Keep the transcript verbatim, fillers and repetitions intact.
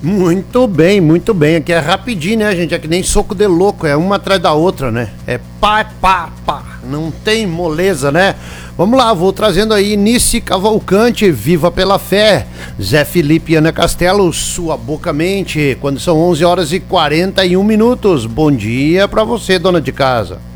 Muito bem, muito bem. Aqui é rapidinho, né, gente? É que nem soco de louco, é uma atrás da outra, né? É pá, pá, pá. Não tem moleza, né? Vamos lá, vou trazendo aí Nice Cavalcante, Viva pela Fé, Zé Felipe e Ana Castelo, Sua Boca Mente, quando são onze horas e quarenta e um minutos. Bom dia pra você, dona de casa.